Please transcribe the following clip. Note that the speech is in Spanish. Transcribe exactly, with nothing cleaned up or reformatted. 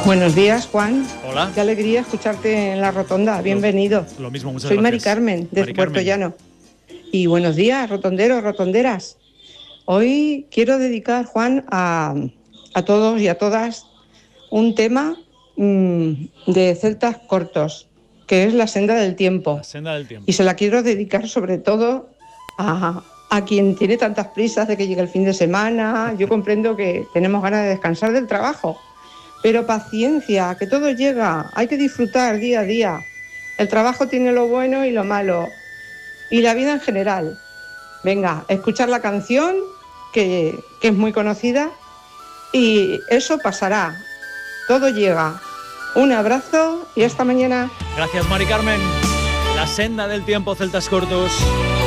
Buenos días, Juan. Hola. Qué alegría escucharte en la rotonda. Bienvenido. Lo, lo mismo, muchas Soy gracias. Mari Carmen, desde Mari Puerto Carmen. Llano. Y buenos días, rotonderos, rotonderas. Hoy quiero dedicar, Juan, a, a todos y a todas un tema mmm, de celtas cortos, que es la senda del tiempo. La senda del tiempo. Y se la quiero dedicar sobre todo a, a quien tiene tantas prisas de que llegue el fin de semana. Yo comprendo que tenemos ganas de descansar del trabajo. Pero paciencia, que todo llega, hay que disfrutar día a día. El trabajo tiene lo bueno y lo malo, y la vida en general. Venga, escuchar la canción, que, que es muy conocida, y eso pasará, todo llega. Un abrazo y hasta mañana. Gracias, Mari Carmen. La senda del tiempo, celtas cortos.